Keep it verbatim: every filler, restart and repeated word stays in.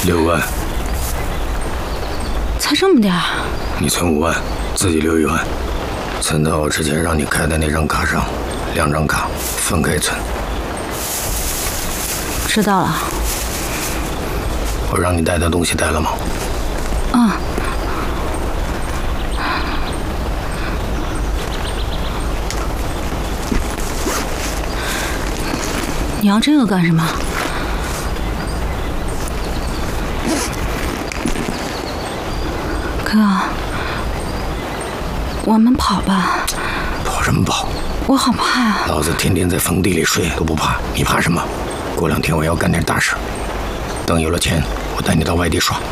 六万。 才这么点儿？ 你存五万，自己留一万，存到我之前让你开的那张卡上，两张卡分开存。 知道了。 我让你带的东西带了吗？ 嗯。你要这个干什么？哥，我们跑吧。 跑什么跑？ 我好怕啊！ 老子天天在坟地里睡都不怕，你怕什么？过两天我要干点大事，等有了钱，我带你到外地耍。